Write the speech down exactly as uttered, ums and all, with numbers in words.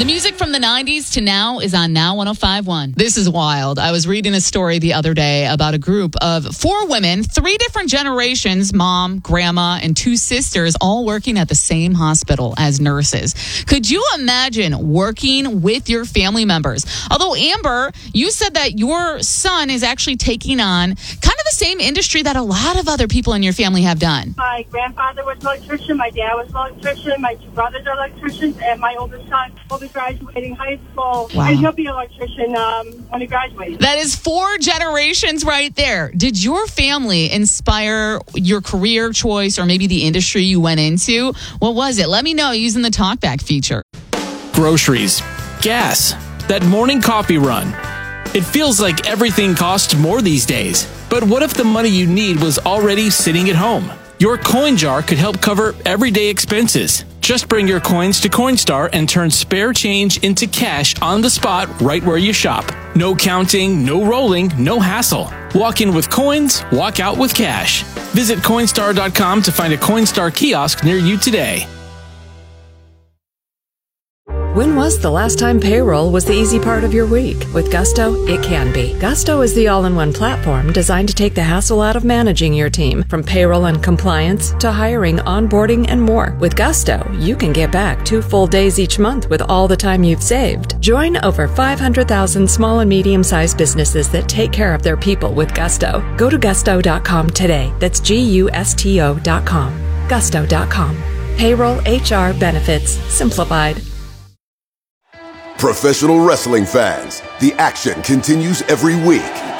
The music from the nineties to now is on Now one oh five point one. This is wild. I was reading a story the other day about a group of four women, three different generations, mom, grandma, and two sisters, all working at the same hospital as nurses. Could you imagine working with your family members? Although, Amber, you said that your son is actually taking on kind of the same industry that a lot of other people in your family have done. My grandfather was an electrician, my dad was an electrician, my two brothers are electricians, and my oldest son will be graduating high school, wow. and he'll be an electrician um, when he graduates. That is four generations right there. Did your family inspire your career choice or maybe the industry you went into? What was it? Let me know using the TalkBack feature. Groceries, gas, that morning coffee run. It feels like everything costs more these days. But what if the money you need was already sitting at home? Your coin jar could help cover everyday expenses. Just bring your coins to Coinstar and turn spare change into cash on the spot right where you shop. No counting, no rolling, no hassle. Walk in with coins, walk out with cash. Visit Coinstar dot com to find a Coinstar kiosk near you today. When was the last time payroll was the easy part of your week? With Gusto, it can be. Gusto is the all-in-one platform designed to take the hassle out of managing your team, from payroll and compliance to hiring, onboarding, and more. With Gusto, you can get back two full days each month with all the time you've saved. Join over five hundred thousand small and medium-sized businesses that take care of their people with Gusto. Go to gusto dot com today. That's G U S T O dot com. gusto dot com. Payroll, H R, benefits, simplified. Professional wrestling fans, the action continues every week.